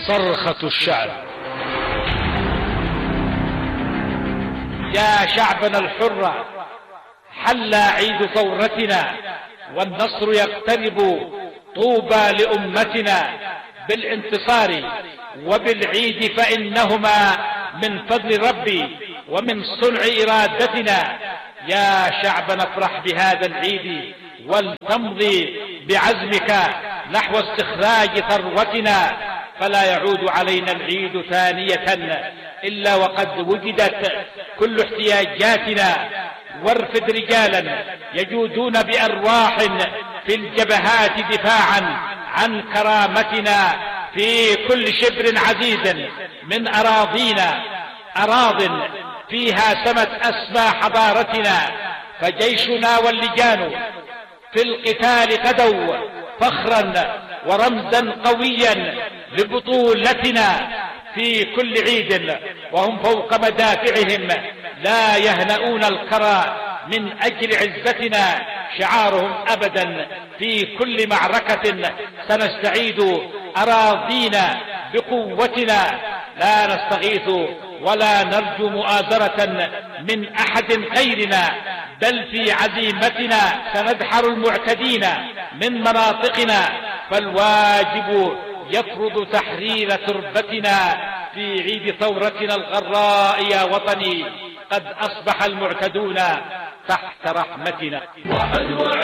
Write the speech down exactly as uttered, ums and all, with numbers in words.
صرخة الشعب. يا شعبنا الحر، حل عيد ثورتنا والنصر يقترب، طوبى لأمتنا بالانتصار وبالعيد، فإنهما من فضل ربي ومن صنع إرادتنا. يا شعبنا افرح بهذا العيد ولتمضي بعزمك نحو استخراج ثروتنا، فلا يعود علينا العيد ثانية إلا وقد وجدت كل احتياجاتنا. وارفد رجالا يجودون بأرواح في الجبهات دفاعا عن كرامتنا في كل شبر عزيز من أراضينا، أراض فيها سمت أسمى حضارتنا. فجيشنا واللجان في القتال غدوا فخرا ورمزا قويا لبطولتنا في كل عيد، وهم فوق مدافعهم لا يهنؤون الكرى من أجل عزتنا. شعارهم أبدا في كل معركة سنستعيد أراضينا بقوتنا، لا نستغيث ولا نرجو مؤازرة من أحد غيرنا، بل في عزيمتنا سندحر المعتدين من مناطقنا. فالواجب يفرض تحرير تربتنا في عيد ثورتنا الغراء. يا وطني، قد أصبح المعتدون تحت رحمتنا.